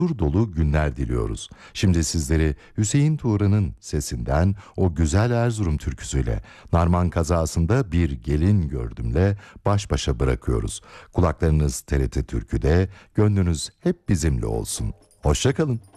huzur dolu günler diliyoruz. Şimdi sizleri Hüseyin Tuğra'nın sesinden o güzel Erzurum türküsüyle Narman kazasında bir gelin gördümle baş başa bırakıyoruz. Kulaklarınız TRT Türkü'de, gönlünüz hep bizimle olsun. Hoşça kalın.